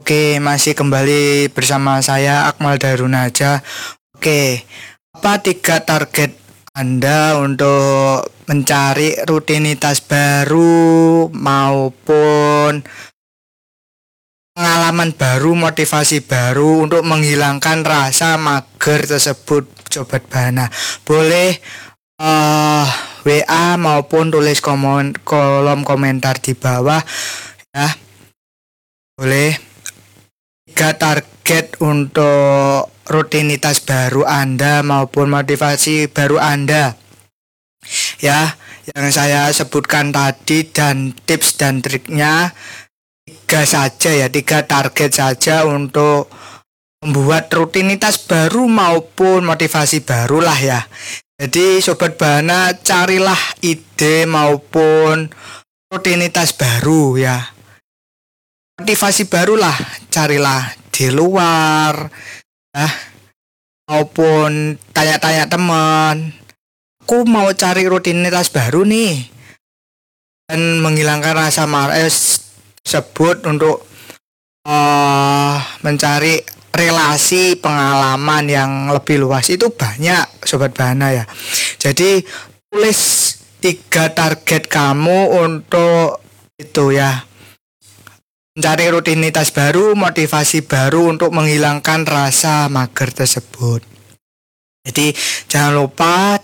Oke, masih kembali bersama saya Akmal Darunaja. Oke, apa 3 target Anda untuk mencari rutinitas baru maupun pengalaman baru, motivasi baru untuk menghilangkan rasa mager tersebut, Sobat Bana? Boleh WA maupun tulis kolom komentar di bawah ya. Boleh 3 target untuk rutinitas baru Anda maupun motivasi baru Anda ya, yang saya sebutkan tadi, dan tips dan triknya 3 target saja untuk membuat rutinitas baru maupun motivasi baru lah ya. Jadi Sobat Bana, carilah ide maupun rutinitas baru ya, motivasi barulah, carilah di luar ya, maupun tanya-tanya teman, aku mau cari rutinitas baru nih, dan menghilangkan rasa malas tersebut untuk mencari relasi pengalaman yang lebih luas. Itu banyak Sobat Bana ya. Jadi tulis 3 target kamu untuk itu ya, mencari rutinitas baru, motivasi baru untuk menghilangkan rasa mager tersebut. Jadi jangan lupa